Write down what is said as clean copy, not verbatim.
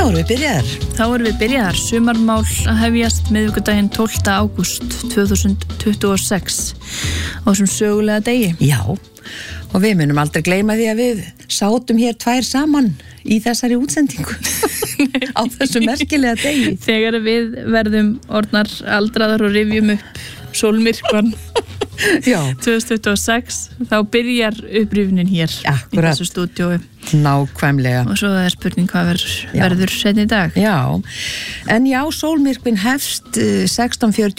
erum við byrjaðar. Þá erum við byrjaðar. Sumarmál að hefjast miðvikudaginn 12. ágúst 2026 á þessum sögulega degi. Já, og við munum aldrei gleyma því að við sátum hér tvær saman í þessari útsendingu á þessu merkilega degi. Þegar við verðum orðnar aldraðar og rifjum upp sólmyrkvan 2026, þá byrjar upprifnin hér í þessu stúdíói. Nákvæmlega. Og svo er spurning hvað verður seinni í dag. Já, en sólmyrkvinn hefst 16:40